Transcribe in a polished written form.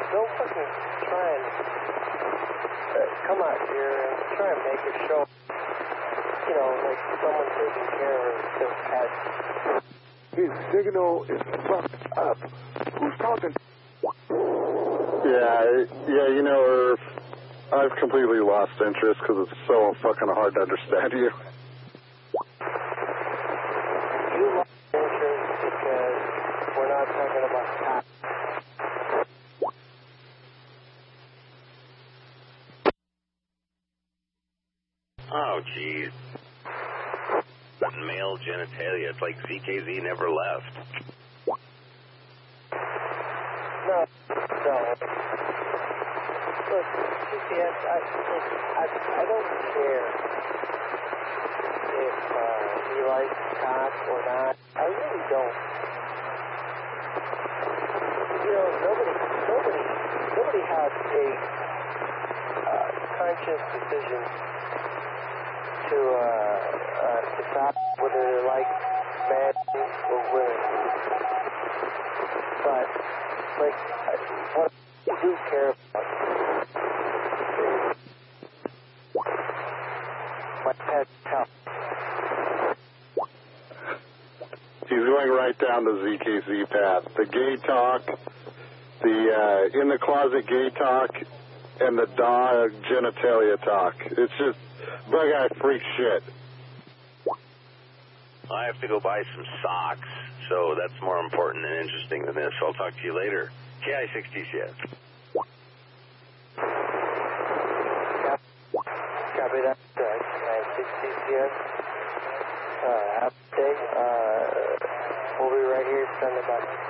don't fucking try and come out here and try and make it show, you know, like someone taking care of their pet. His signal is fucked up. Who's talking? Yeah, you know, Irv, I've completely lost interest because it's so fucking hard to understand you. You lost interest because we're not talking about cops. Oh, jeez. Male genitalia. It's like ZKZ never left. No. Look, CCS, I don't care if he likes cops or not. I really don't. You know, nobody has a conscious decision to decide whether they like men or women. But, like, what I do care about is my pet's health. He's going right down the ZKZ path. The gay talk, the in the closet gay talk, and the dog genitalia talk. It's just bug-eye freak shit. I have to go buy some socks, so that's more important and interesting than this. So I'll talk to you later. KI-6TCS. Copy that. KI-6TCS. Have a day. We'll be right here. Send it back.